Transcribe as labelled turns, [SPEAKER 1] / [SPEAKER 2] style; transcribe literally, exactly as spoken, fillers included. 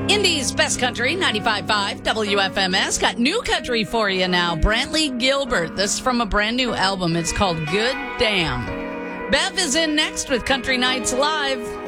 [SPEAKER 1] Indy's Best Country, ninety-five point five W F M S. Got new country for you now. Brantley Gilbert. This is from a brand new album. It's called Good Damn. Bev is in next with Country Nights Live.